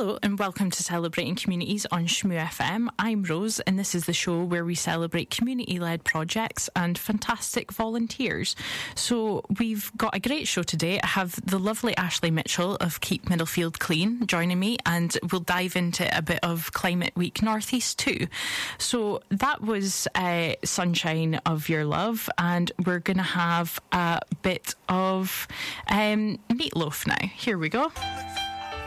Hello and welcome to Celebrating Communities on Shmoo FM. I'm Rose and this is the show where we celebrate community-led projects and fantastic volunteers. So we've got a great show today. I have the lovely Ashley Mitchell of Keep Middlefield Clean joining me, and we'll dive into a bit of Climate Week North East too. So that was Sunshine of Your Love, and we're going to have a bit of Meatloaf now. Here we go.